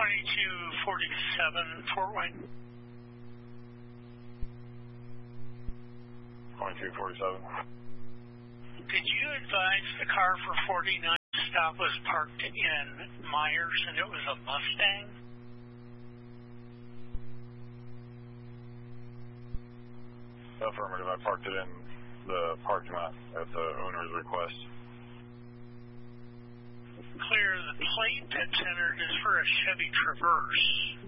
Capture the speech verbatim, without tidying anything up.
twenty-two forty-seven Fort Wayne. twenty-two forty-seven. Did you advise the car for forty-nine stop was parked in Myers and it was a Mustang? Affirmative. I parked it in the parking lot at the owner's request. Clear. The plate that's entered is for a Chevy Traverse.